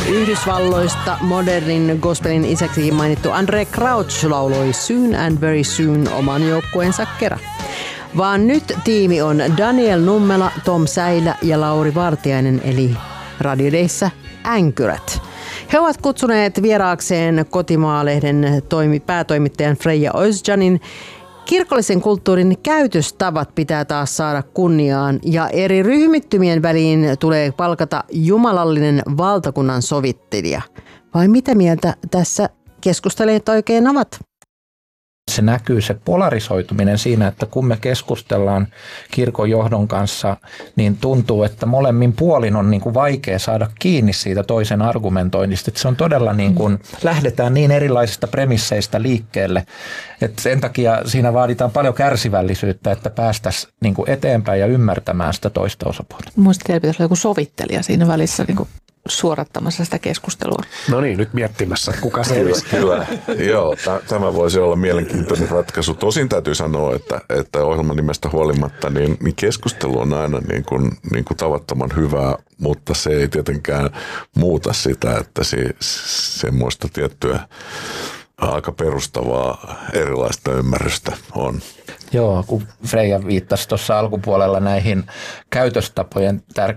Yhdysvalloista modernin gospelin isäksikin mainittu Andre Crouch lauloi Soon and Very Soon oman joukkueensa kerran. Vaan nyt tiimi on Daniel Nummela, Tom Säilä ja Lauri Vartiainen eli Radiodeissä Änkyrät. He ovat kutsuneet vieraakseen Kotimaa-lehden päätoimittajan Freija Özcanin. Kirkollisen kulttuurin käytöstavat pitää taas saada kunniaan ja eri ryhmittymien väliin tulee palkata jumalallinen valtakunnan sovittelija. Vai mitä mieltä tässä keskustelijat oikein ovat? Se näkyy se polarisoituminen siinä, että kun me keskustellaan kirkon johdon kanssa, niin tuntuu, että molemmin puolin on niin kuin vaikea saada kiinni siitä toisen argumentoinnista. Että se on todella niin kuin, lähdetään niin erilaisista premisseistä liikkeelle, että sen takia siinä vaaditaan paljon kärsivällisyyttä, että päästäisiin niin kuin eteenpäin ja ymmärtämään sitä toista osapuolta. Mielestäni teillä pitäisi olla joku sovittelija siinä välissä niin kuin suorattamassa sitä keskustelua. No niin, nyt miettimässä, kuka selvisi. Kyllä, joo, tämä voisi olla mielenkiintoinen ratkaisu. Tosin täytyy sanoa, että ohjelman nimestä huolimatta, niin keskustelu on aina niin kuin tavattoman hyvää, mutta se ei tietenkään muuta sitä, että semmoista tiettyä aika perustavaa erilaista ymmärrystä on. Joo, kun Freija viittasi tuossa alkupuolella näihin käytöstapojen